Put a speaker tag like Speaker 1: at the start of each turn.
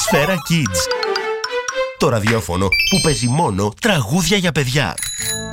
Speaker 1: Σφαίρα Kids. Το ραδιόφωνο που παίζει μόνο τραγούδια για παιδιά.